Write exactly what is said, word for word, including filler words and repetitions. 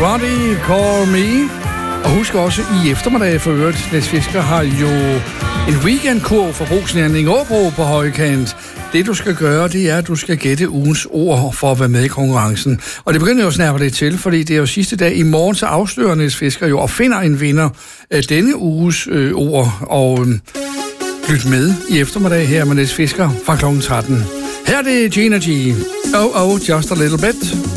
Somebody Call Me. Og husk også, i eftermiddag for øvrigt, Niels Fisker har jo en weekendkurv for Brugsnæring Åbro på højkant. Det du skal gøre, det er, at du skal gætte ugens ord for at være med i konkurrencen. Og det begynder jo snart lidt til, fordi det er jo sidste dag. I morgen så afslører Niels Fisker jo og finder en vinder af denne uges øh, ord. Og øh, lyt med i eftermiddag her med Niels Fisker fra klokken tretten. Her er det Gina G. Oh, oh, just a little bit.